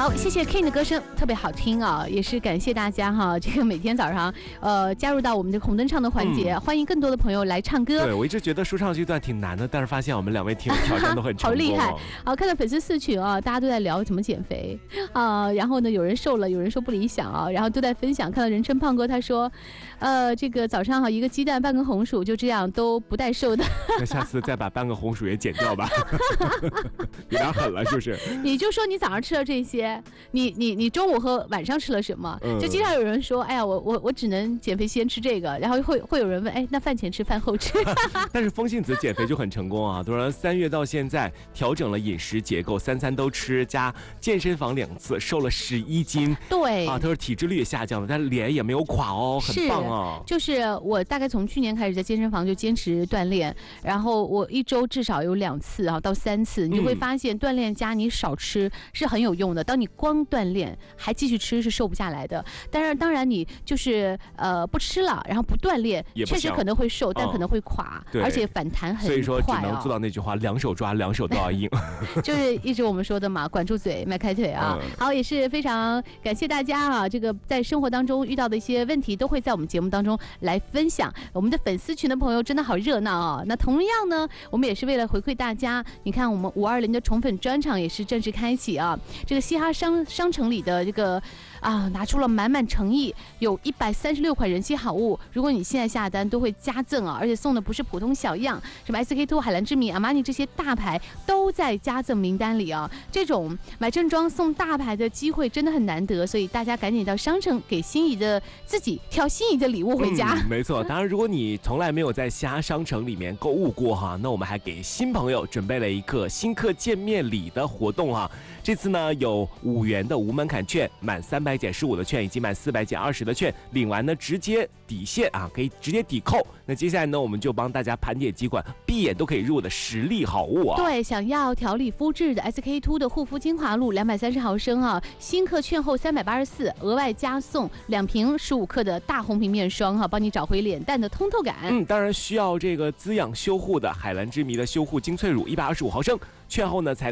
好，谢谢 King 的歌声特别好听啊，也是感谢大家哈，这个每天早上加入到我们的红灯唱的环节，欢迎更多的朋友来唱歌。 对，我一直觉得说唱这段挺难的，但是发现我们两位听友挑战都很成功、 好厉害。好，看到粉丝4群啊，大家都在聊怎么减肥啊，然后呢有人瘦了，有人说不理想啊，然后都在分享。看到人称胖哥他说，这个早上一个鸡蛋半个红薯就这样都不带瘦的。 那下次再把半个红薯也减掉吧，有点狠了是不是？ 你就说你早上吃了这些，你中午和晚上吃了什么？就经常有人说，哎呀，我只能减肥先吃这个，然后会有人问，哎，那饭前吃饭后吃？ 但是风信子减肥就很成功啊，都说3月到现在调整了饮食结构，3餐都吃，加健身房2次，瘦了11斤。 对啊，他说体脂率也下降了，但脸也没有垮哦，很棒啊。 就是我大概从去年开始在健身房就坚持锻炼，然后我1周至少有2次到3次，你就会发现锻炼加你少吃是很有用的。当你光锻炼还继续吃是瘦不下来的，但是当然你就是不吃了，然后不锻炼，确实可能会瘦，但可能会垮，而且反弹很快。 所以说只能做到那句话，两手抓，两手都要硬。 就是一直我们说的嘛，管住嘴，迈开腿啊。好，也是非常感谢大家啊，这个在生活当中遇到的一些问题，都会在我们节目当中来分享。我们的粉丝群的朋友真的好热闹啊！那同样呢，我们也是为了回馈大家，你看我们520的宠粉专场也是正式开启啊。这个嘻哈商城里的这个拿出了满满诚意，有136款人气好物，如果你现在下单都会加赠啊，而且送的不是普通小样，什么 SK2、海蓝之谜、阿玛尼这些大牌都在加赠名单里啊。这种买正装送大牌的机会真的很难得，所以大家赶紧到商城给自己挑心仪的礼物回家。 没错，当然如果你从来没有在嘻哈商城里面购物过哈，那我们还给新朋友准备了一个新客见面礼的活动哈。这次呢有5元的无门槛券，满300减15的券以及满400减20的券，领完呢直接抵现啊，可以直接抵扣。那接下来呢，我们就帮大家盘点几款闭眼都可以入的实力好物啊。 对，想要调理肤质的 SK2 的护肤精华露230毫升啊，新客券后384，额外加送2瓶15克的大红瓶面霜哈，帮你找回脸蛋的通透感。 当然需要这个滋养修护的海蓝之谜的修护精粹乳125毫升。券后呢才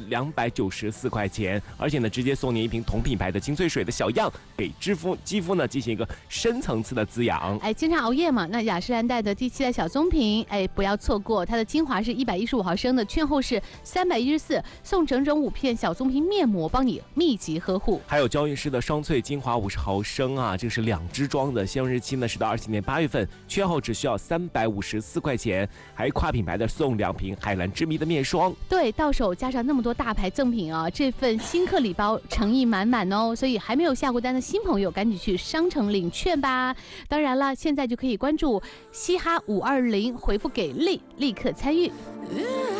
294块钱，而且呢直接送你1瓶同品牌的精粹水的小样，给肌肤呢进行一个深层次的滋养。 经常熬夜嘛，那雅诗兰黛的第7代小棕瓶，不要错过，它的精华是115毫升的，券后是314，送整5片小棕瓶面膜，帮你密集呵护。 还有娇韵诗的双萃精华50毫升啊，这是2支装的，限用日期呢是到27年8月份，券后只需要354块钱。还有跨品牌的送2瓶海蓝之谜的面霜。 对，到手加上那么多大牌赠品啊，这份新客礼包诚意满满哦，所以还没有下过单的新朋友赶紧去商城领券吧。当然了，现在就可以关注嘻哈520，回复给力，立刻参与。